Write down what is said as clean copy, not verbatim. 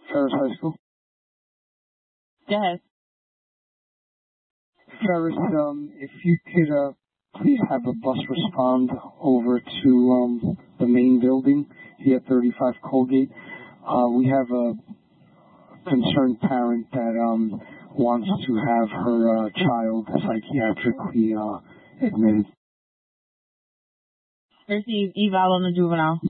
Ferris High School. Go ahead. Ferris, if you could please have a bus respond over to the main building here at 35 Colgate. We have a concerned parent that wants to have her child psychiatrically admitted. Receive eval on the juvenile.